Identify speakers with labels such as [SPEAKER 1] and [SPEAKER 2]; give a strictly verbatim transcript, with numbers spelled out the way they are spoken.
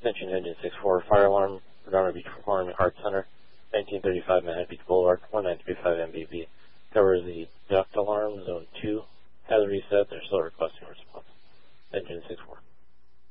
[SPEAKER 1] Extension Engine six four, fire alarm, Redondo Beach Performing Arts Center, nineteen thirty-five Manhattan Beach Boulevard, one nine three five M B B. Covers the duct alarm, zone two. Has reset, there's still a request